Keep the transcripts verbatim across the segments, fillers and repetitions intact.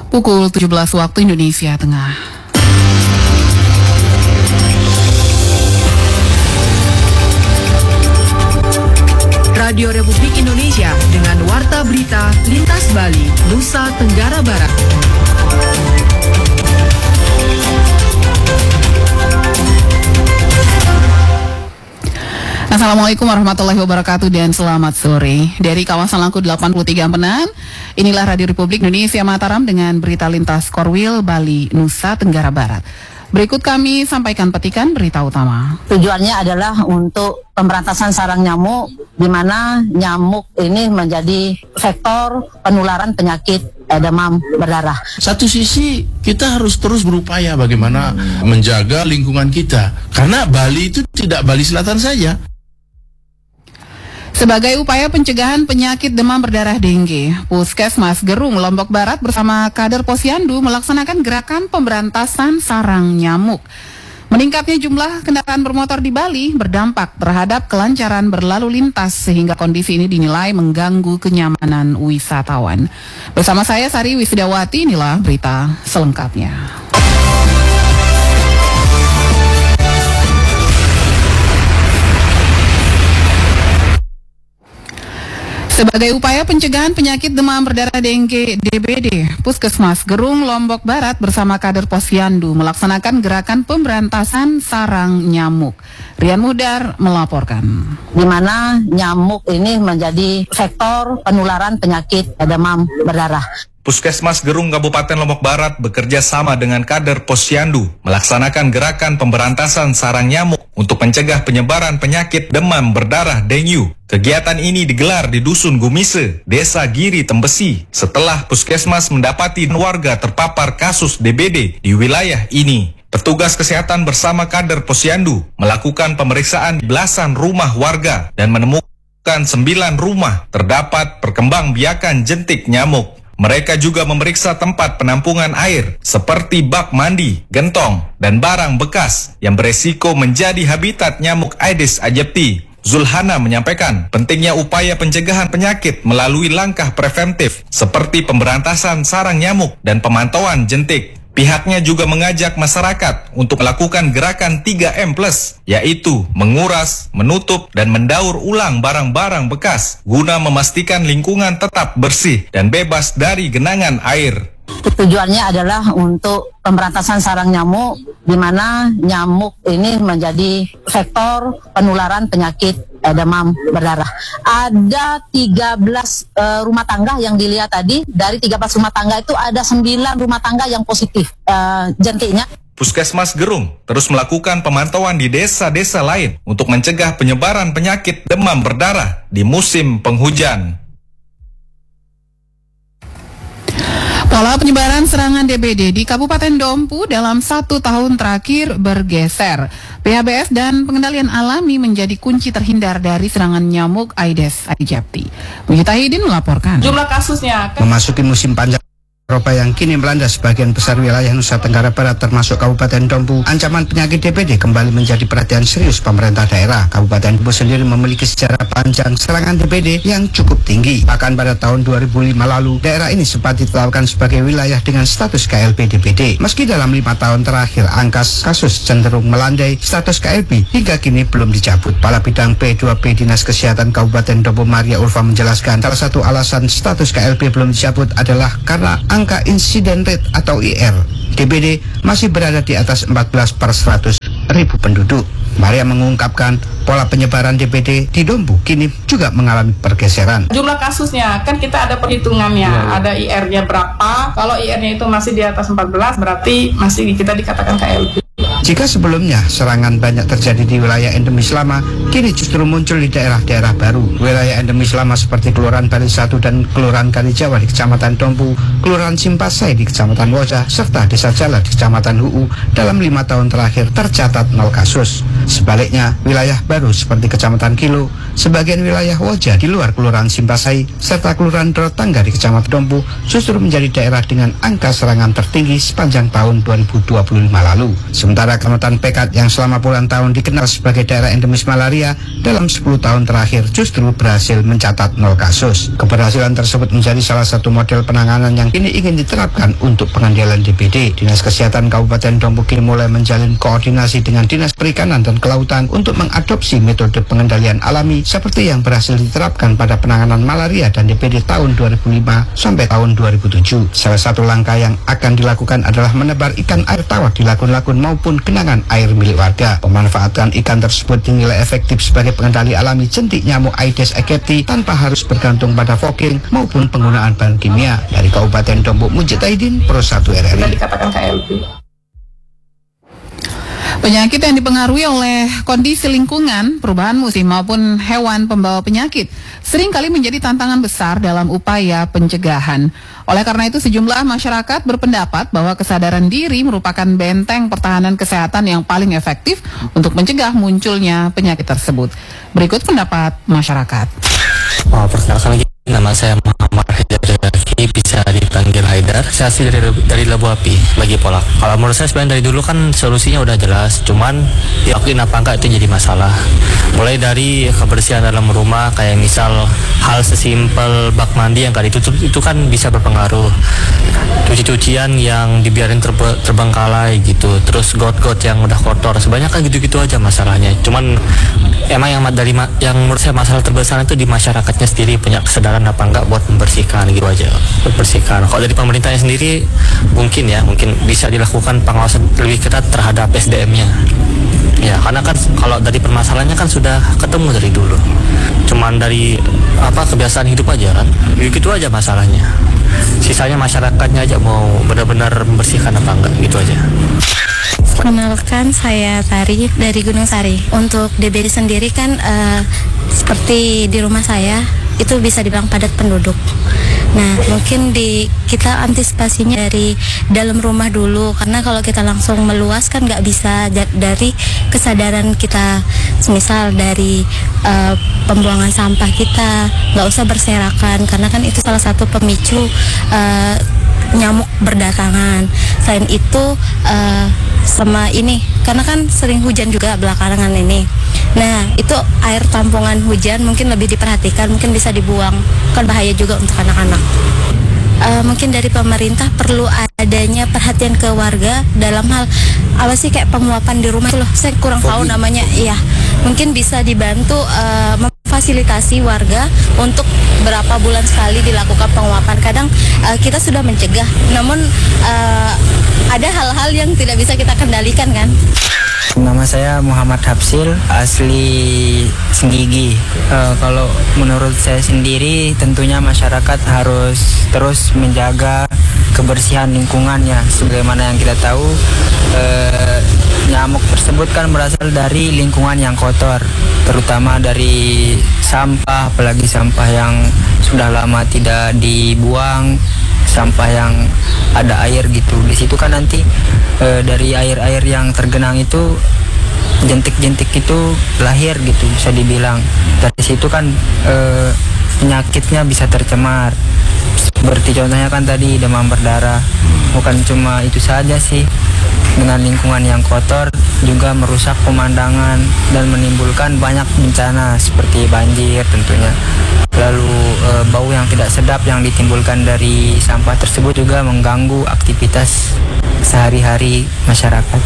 Pukul tujuh belas waktu Indonesia Tengah. Radio Republik Indonesia dengan Warta Berita Lintas Bali, Nusa Tenggara Barat. Assalamualaikum warahmatullahi wabarakatuh dan selamat sore. Dari kawasan Langku delapan puluh tiga Empenan, inilah Radio Republik Indonesia Mataram dengan berita lintas Korwil, Bali, Nusa Tenggara Barat. Berikut kami sampaikan petikan berita utama. Tujuannya adalah untuk pemberantasan sarang nyamuk, di mana nyamuk ini menjadi vektor penularan penyakit eh, demam berdarah. Satu sisi kita harus terus berupaya bagaimana menjaga lingkungan kita, karena Bali itu tidak Bali Selatan saja. Sebagai upaya pencegahan penyakit demam berdarah dengue, Puskesmas Gerung, Lombok Barat bersama kader Posyandu melaksanakan gerakan pemberantasan sarang nyamuk. Meningkatnya jumlah kendaraan bermotor di Bali berdampak terhadap kelancaran berlalu lintas sehingga kondisi ini dinilai mengganggu kenyamanan wisatawan. Bersama saya Sari Wisdawati, inilah berita selengkapnya. Sebagai upaya pencegahan penyakit demam berdarah dengue D B D, Puskesmas Gerung, Lombok Barat bersama kader Posyandu melaksanakan gerakan pemberantasan sarang nyamuk. Rian Mudar melaporkan. Di mana nyamuk ini menjadi vektor penularan penyakit demam berdarah. Puskesmas Gerung Kabupaten Lombok Barat bekerja sama dengan kader Posyandu melaksanakan gerakan pemberantasan sarang nyamuk untuk mencegah penyebaran penyakit demam berdarah dengue. Kegiatan ini digelar di Dusun Gumise, Desa Giri Tembesi, setelah Puskesmas mendapati warga terpapar kasus D B D di wilayah ini. Petugas kesehatan bersama kader Posyandu melakukan pemeriksaan belasan rumah warga dan menemukan sembilan rumah terdapat perkembangbiakan jentik nyamuk. Mereka juga memeriksa tempat penampungan air seperti bak mandi, gentong, dan barang bekas yang beresiko menjadi habitat nyamuk Aedes aegypti. Zulhana menyampaikan pentingnya upaya pencegahan penyakit melalui langkah preventif seperti pemberantasan sarang nyamuk dan pemantauan jentik. Pihaknya juga mengajak masyarakat untuk melakukan gerakan tiga M plus, yaitu menguras, menutup, dan mendaur ulang barang-barang bekas guna memastikan lingkungan tetap bersih dan bebas dari genangan air. Tujuannya adalah untuk pemberantasan sarang nyamuk, di mana nyamuk ini menjadi vektor penularan penyakit eh, demam berdarah. Ada tiga belas eh, rumah tangga yang dilihat tadi. Dari tiga belas rumah tangga itu ada sembilan rumah tangga yang positif eh, jentiknya. Puskesmas Gerung terus melakukan pemantauan di desa-desa lain untuk mencegah penyebaran penyakit demam berdarah di musim penghujan. Pola penyebaran serangan D B D di Kabupaten Dompu dalam satu tahun terakhir bergeser. P H B S dan pengendalian alami menjadi kunci terhindar dari serangan nyamuk Aedes aegypti. Mujitahidin melaporkan. Jumlah kasusnya akan memasuki musim panjang Eropa yang kini melanda sebagian besar wilayah Nusa Tenggara Barat termasuk Kabupaten Dompu, ancaman penyakit D B D kembali menjadi perhatian serius pemerintah daerah. Kabupaten Dompu sendiri memiliki sejarah panjang serangan D B D yang cukup tinggi. Bahkan pada tahun dua ribu lima lalu, daerah ini sempat ditetapkan sebagai wilayah dengan status K L B D B D. Meski dalam lima tahun terakhir angka kasus cenderung melandai, status K L B hingga kini belum dicabut. Kepala Bidang P dua P Dinas Kesehatan Kabupaten Dompu Maria Ulfa menjelaskan, salah satu alasan status K L B belum dicabut adalah karena angka insiden rate atau I R D B D masih berada di atas empat belas per seratus ribu penduduk. Maria mengungkapkan pola penyebaran D B D di Dompu kini juga mengalami pergeseran. Jumlah kasusnya kan kita ada perhitungannya, ya, ada I R-nya berapa. Kalau I R-nya itu masih di atas empat belas berarti masih kita dikatakan K L B. Jika sebelumnya serangan banyak terjadi di wilayah endemis lama, kini justru muncul di daerah-daerah baru. Wilayah endemis lama seperti Kelurahan Bali satu dan Kelurahan Kalijawa di Kecamatan Dompu, Kelurahan Simpasai di Kecamatan Wojah, serta Desa Jala di Kecamatan Huu dalam lima tahun terakhir tercatat nol kasus. Sebaliknya, wilayah baru seperti Kecamatan Kilo, sebagian wilayah Woja di luar Kelurahan Simpasai serta Kelurahan Dorotangga di Kecamatan Dompu justru menjadi daerah dengan angka serangan tertinggi sepanjang tahun dua ribu dua puluh lima lalu. Sementara Kecamatan Pekat yang selama puluhan tahun dikenal sebagai daerah endemis malaria dalam sepuluh tahun terakhir justru berhasil mencatat nol kasus. Keberhasilan tersebut menjadi salah satu model penanganan yang kini ingin diterapkan untuk pengendalian D B D. Dinas Kesehatan Kabupaten Dompu kini mulai menjalin koordinasi dengan Dinas Perikanan dan Kelautan untuk mengadopsi metode pengendalian alami seperti yang berhasil diterapkan pada penanganan malaria dan D B D tahun dua ribu lima sampai tahun dua ribu tujuh. Salah satu langkah yang akan dilakukan adalah menebar ikan air tawar di lagun-lagun maupun genangan air milik warga. Pemanfaatan ikan tersebut dinilai efektif sebagai pengendali alami jentik nyamuk Aedes aegypti tanpa harus bergantung pada fogging maupun penggunaan bahan kimia. Dari Kabupaten Dompu, Mujid Aidin, Pro satu R R I. Dikatakan K L B. Penyakit yang dipengaruhi oleh kondisi lingkungan, perubahan musim maupun hewan pembawa penyakit seringkali menjadi tantangan besar dalam upaya pencegahan. Oleh karena itu sejumlah masyarakat berpendapat bahwa kesadaran diri merupakan benteng pertahanan kesehatan yang paling efektif untuk mencegah munculnya penyakit tersebut. Berikut pendapat masyarakat. Oh, perkenalkan lagi, nama saya Muhammad Haidar Zaki, bisa dipanggil Haidar. Saya asli dari, dari Labu Api, lagi Polak. Kalau menurut saya sebenarnya dari dulu kan solusinya udah jelas, cuman dilakuin apa enggak itu jadi masalah. Mulai dari kebersihan dalam rumah, kayak misal hal sesimpel bak mandi yang gak ditutup itu kan bisa berpengaruh. Cuci-cucian yang dibiarin terbe- terbengkalai gitu, terus got-got yang udah kotor, sebanyak kan gitu-gitu aja masalahnya. Cuman emang yang dari yang menurut saya masalah terbesar itu di masyarakatnya sendiri, punya kesadaran apa enggak buat membersihkan gitu aja. Membersihkan. Kalau dari pemerintahnya sendiri mungkin ya, mungkin bisa dilakukan pengawasan lebih ketat terhadap S D M-nya. Ya, karena kan kalau dari permasalahannya kan sudah ketemu dari dulu. Cuman dari apa kebiasaan hidup aja kan. Gitu aja masalahnya. Sisanya masyarakatnya aja mau benar-benar membersihkan apa enggak gitu aja. Perkenalkan, saya Tari dari Gunung Sari. Untuk D B D sendiri kan uh, seperti di rumah saya itu bisa dibilang padat penduduk. Nah, mungkin di kita antisipasinya dari dalam rumah dulu, karena kalau kita langsung meluas kan nggak bisa. Dari kesadaran kita, semisal dari uh, pembuangan sampah kita nggak usah berserakan, karena kan itu salah satu pemicu uh, nyamuk berdatangan. Selain itu uh, sama ini, karena kan sering hujan juga belakangan ini. Nah, itu air tampungan hujan mungkin lebih diperhatikan, mungkin bisa dibuang, kan bahaya juga untuk anak-anak. Uh, mungkin dari pemerintah perlu adanya perhatian ke warga dalam hal apa sih, kayak penguapan di rumah itu loh, saya kurang tahu namanya. Iya, mungkin bisa dibantu uh, memfasilitasi warga untuk berapa bulan sekali dilakukan penguapan. Kadang uh, kita sudah mencegah, namun uh, ada hal-hal yang tidak bisa kita kendalikan kan. Nama saya Muhammad Hapsil, asli Senggigi. Uh, kalau menurut saya sendiri, tentunya masyarakat harus terus menjaga kebersihan lingkungannya. Sebagaimana yang kita tahu, uh, nyamuk tersebut kan berasal dari lingkungan yang kotor, terutama dari sampah, apalagi sampah yang sudah lama tidak dibuang, sampah yang ada air gitu. Di situ kan nanti e, dari air-air yang tergenang itu jentik-jentik itu lahir gitu, bisa dibilang. Dari situ kan e, penyakitnya bisa tercemar. Seperti contohnya kan tadi demam berdarah. Bukan cuma itu saja sih, dengan lingkungan yang kotor juga merusak pemandangan dan menimbulkan banyak bencana seperti banjir tentunya. Lalu e, bau yang tidak sedap yang ditimbulkan dari sampah tersebut juga mengganggu aktivitas sehari-hari masyarakat.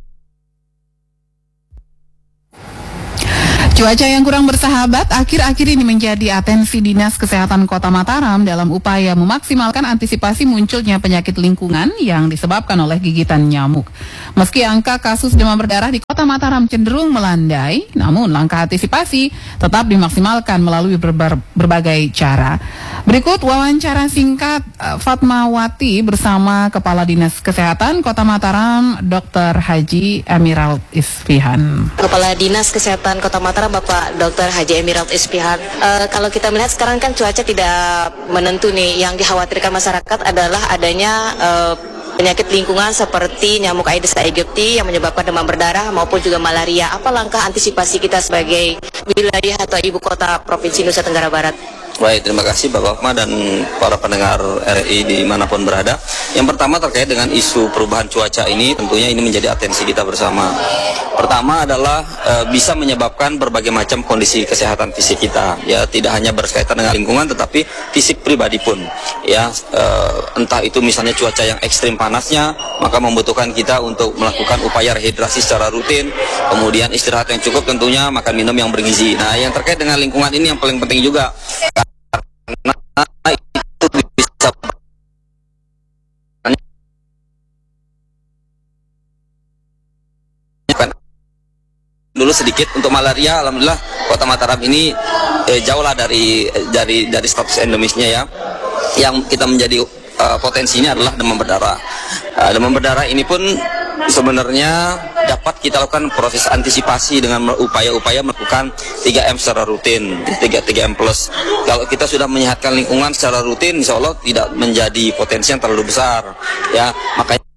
Cuaca yang kurang bersahabat akhir-akhir ini menjadi atensi Dinas Kesehatan Kota Mataram dalam upaya memaksimalkan antisipasi munculnya penyakit lingkungan yang disebabkan oleh gigitan nyamuk. Meski angka kasus demam berdarah di Kota Mataram cenderung melandai, namun langkah antisipasi tetap dimaksimalkan melalui berbar- berbagai cara. Berikut wawancara singkat Fatmawati bersama Kepala Dinas Kesehatan Kota Mataram, Dokter Haji Emiral Isfihan. Kepala Dinas Kesehatan Kota Mataram Bapak Dokter Haji Emiral Isfihan. Uh, kalau kita melihat sekarang kan cuaca tidak menentu nih, yang dikhawatirkan masyarakat adalah adanya uh, penyakit lingkungan seperti nyamuk Aedes aegypti yang menyebabkan demam berdarah maupun juga malaria. Apa langkah antisipasi kita sebagai wilayah atau ibu kota Provinsi Nusa Tenggara Barat? Baik, terima kasih Bapak Hokma dan para pendengar R I dimanapun berada. Yang pertama terkait dengan isu perubahan cuaca ini, tentunya ini menjadi atensi kita bersama. Pertama adalah e, bisa menyebabkan berbagai macam kondisi kesehatan fisik kita, ya tidak hanya berkaitan dengan lingkungan, tetapi fisik pribadi pun, ya e, entah itu misalnya cuaca yang ekstrim panasnya, maka membutuhkan kita untuk melakukan upaya rehidrasi secara rutin, kemudian istirahat yang cukup tentunya, makan minum yang bergizi. Nah, yang terkait dengan lingkungan ini yang paling penting juga. Karena itu bisa dulu sedikit untuk malaria. Alhamdulillah Kota Mataram ini eh, jauh lah dari dari dari status endemisnya ya. Yang kita menjadi uh, potensi ini adalah demam berdarah. Uh, demam berdarah ini pun sebenarnya dapat kita lakukan proses antisipasi dengan upaya-upaya melakukan tiga M secara rutin, tiga M plus. Kalau kita sudah menyehatkan lingkungan secara rutin, insya Allah tidak menjadi potensi yang terlalu besar. Ya, makanya